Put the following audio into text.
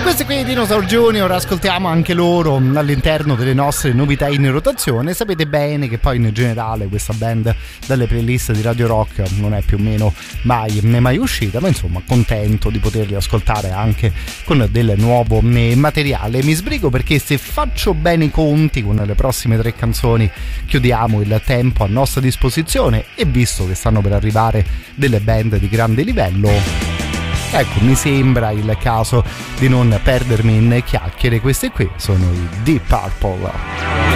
Questi qui Dinosaur Junior, ascoltiamo anche loro all'interno delle nostre novità in rotazione. Sapete bene che poi in generale questa band dalle playlist di Radio Rock non è più o meno mai uscita, ma insomma contento di poterli ascoltare anche con del nuovo materiale. Mi sbrigo perché se faccio bene i conti con le prossime 3 canzoni chiudiamo il tempo a nostra disposizione, e visto che stanno per arrivare delle band di grande livello, ecco, mi sembra il caso di non perdermi in chiacchiere. Questi qui sono i Deep Purple.